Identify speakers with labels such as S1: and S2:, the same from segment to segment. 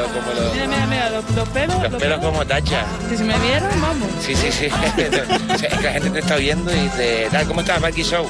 S1: como los...
S2: Mira, los pelos...
S1: Los pelos como tacha.
S2: Si me vieron, vamos.
S1: Sí. Es que la gente te está viendo y te... ¿Cómo estás, Valky Show?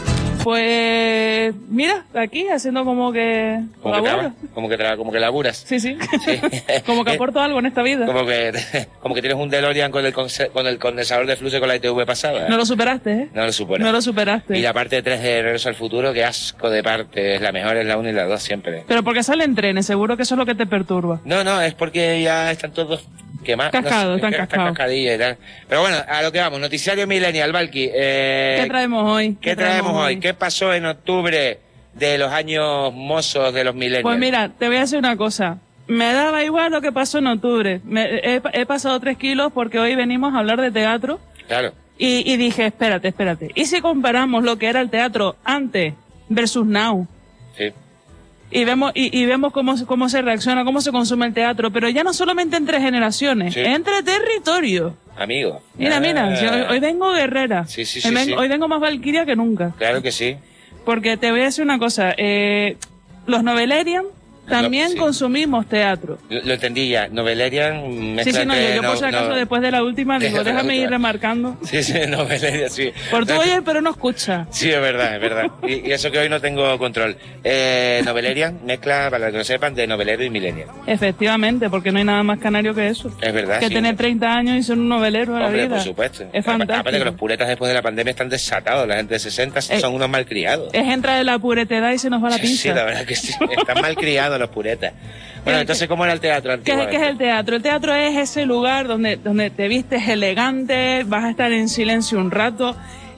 S2: Pues mira, aquí haciendo como que laburo.
S1: Como que laburas.
S2: Sí. Como que aporto algo en esta vida.
S1: Como que tienes un DeLorean con el condensador de flujo con la ITV pasada.
S2: No lo superaste, ¿eh?
S1: No lo superaste. Y la parte 3 de Regreso al Futuro, qué asco de parte. Es la mejor, es la 1 y la 2 siempre.
S2: Pero porque salen trenes, seguro que eso es lo que te perturba.
S1: No, es porque ya están todos quemados.
S2: Están cascados.
S1: Cascadilla y tal. Pero bueno, a lo que vamos. Noticiario Millennial, Valky.
S2: ¿Qué traemos hoy?
S1: ¿Qué traemos hoy? ¿Qué pasó en octubre de los años mozos de los millennials?
S2: Pues mira, te voy a decir una cosa. Me daba igual lo que pasó en octubre. He pasado 3 kilos porque hoy venimos a hablar de teatro.
S1: Claro.
S2: Y dije, espérate. ¿Y si comparamos lo que era el teatro antes versus now?
S1: Sí.
S2: Y vemos cómo se reacciona, cómo se consume el teatro, pero ya no solamente entre generaciones,
S1: sí.
S2: Entre territorios.
S1: Amigo.
S2: Mira, yo hoy vengo guerrera.
S1: Sí.
S2: Hoy vengo más valquiria que nunca.
S1: Claro que sí.
S2: Porque te voy a decir una cosa, los Novelerian también consumimos teatro.
S1: Lo entendí ya, Novelerian...
S2: Sí, yo por si acaso después de la última digo, déjame ir remarcando.
S1: Sí, Novelerian, sí.
S2: Por tú oyes, pero no escuchas.
S1: Sí, es verdad. Y eso que hoy no tengo control. Novelerian, mezcla, para que lo sepan, de novelero y millennial.
S2: Efectivamente, porque no hay nada más canario que eso.
S1: Es verdad,
S2: que tener 30 años y ser un novelero a la vida.
S1: Por supuesto.
S2: Es fantástico.
S1: Aparte que los puretas después de la pandemia están desatados, la gente de 60 son unos malcriados.
S2: Es entrar de la puretedad y se nos va la pinza.
S1: Sí, la verdad que sí, están malcriados los puretas. Bueno, entonces, ¿cómo era el teatro antiguo?
S2: ¿Qué es el teatro? El teatro es ese lugar donde te vistes elegante, vas a estar en silencio un rato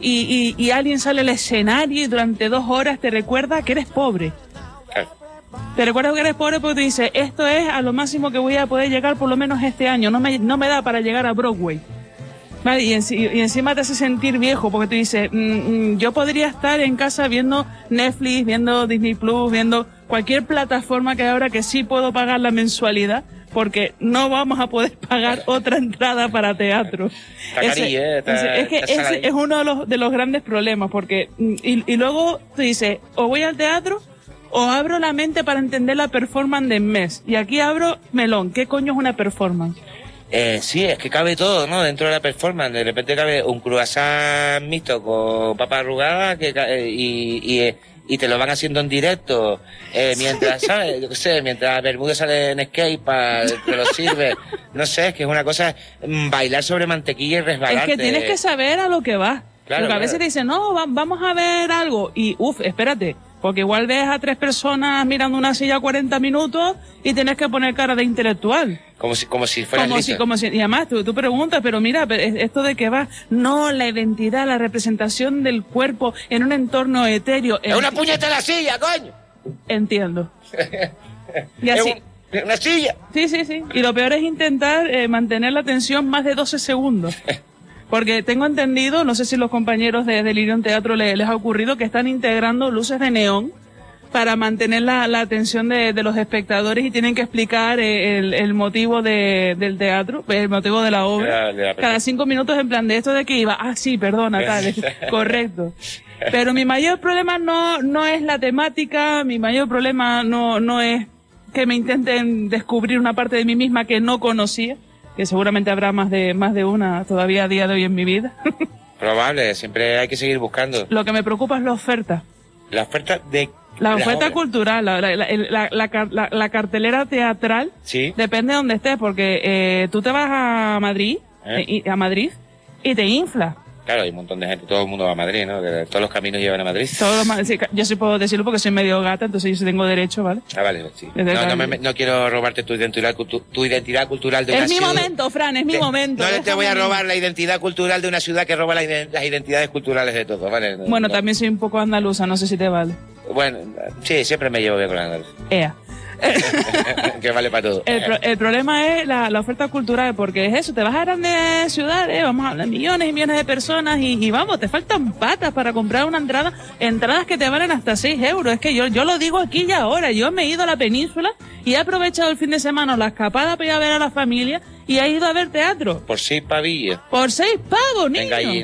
S2: y alguien sale al escenario y durante 2 horas te recuerda que eres pobre.
S1: Claro.
S2: Te recuerda que eres pobre porque te dice, esto es a lo máximo que voy a poder llegar por lo menos este año, no me da para llegar a Broadway. Vale, y encima te hace sentir viejo porque te dice, yo podría estar en casa viendo Netflix, viendo Disney Plus, viendo cualquier plataforma que ahora que sí puedo pagar la mensualidad, porque no vamos a poder pagar otra entrada para teatro. Ese es uno de los grandes problemas, porque y luego tú dices, o voy al teatro o abro la mente para entender la performance del mes. Y aquí abro melón, ¿qué coño es una performance?
S1: Sí, es que cabe todo, ¿no? Dentro de la performance, de repente cabe un croissant mixto con papa arrugada y te lo van haciendo en directo, mientras, ¿sabes? Yo qué sé, mientras Bermúdez sale en skate, te lo sirve. No sé, es que es una cosa, bailar sobre mantequilla y resbalarte.
S2: Es que tienes que saber a lo que vas.
S1: Claro,
S2: porque a veces te dicen, no, vamos a ver algo. Y, espérate. Porque igual ves a 3 personas mirando una silla 40 minutos y tienes que poner cara de intelectual.
S1: Como si fuera
S2: y además tú preguntas, pero mira, ¿esto de qué va? No, la identidad, la representación del cuerpo en un entorno etéreo.
S1: ¡Es una puñeta en la silla, coño!
S2: Entiendo. Y así.
S1: ¿Es una silla?
S2: Sí. Y lo peor es intentar mantener la atención más de 12 segundos. Porque tengo entendido, no sé si los compañeros de Delirium Teatro les ha ocurrido que están integrando luces de neón para mantener la atención de los espectadores y tienen que explicar el motivo del teatro, el motivo de la obra. Cada 5 minutos en plan de esto de que iba, sí, perdona, tal, correcto. Pero mi mayor problema no es la temática, mi mayor problema no es que me intenten descubrir una parte de mí misma que no conocía, que seguramente habrá más de una todavía a día de hoy en mi vida. Probable, siempre hay que seguir buscando. Lo que me preocupa es la oferta. La oferta de... La oferta cultural, la cartelera teatral, ¿sí? Depende de dónde estés, porque tú te vas a Madrid, y te infla. Claro, hay un montón de gente, todo el mundo va a Madrid, ¿no? Que todos los caminos llevan a Madrid. Sí, yo sí puedo decirlo porque soy medio gata, entonces yo sí tengo derecho, ¿vale? Vale, sí. No quiero robarte tu identidad cultural de una ciudad. Es mi momento, Fran, es mi momento. No te voy a robar la identidad cultural de una ciudad que roba las identidades culturales de todos, ¿vale? Bueno, también soy un poco andaluza, no sé si te vale. Bueno, sí, siempre me llevo bien con la andaluza. Que vale para todo. El problema es la oferta cultural, porque es eso, te vas a grandes ciudades, vamos a hablar de millones y millones de personas y vamos, te faltan patas para comprar una entradas que te valen hasta 6 euros. Es que yo lo digo aquí y ahora, yo me he ido a la península y he aprovechado el fin de semana la escapada para ir a ver a la familia y he ido a ver teatro. Por 6 pavillas. Por 6 pavos, niño.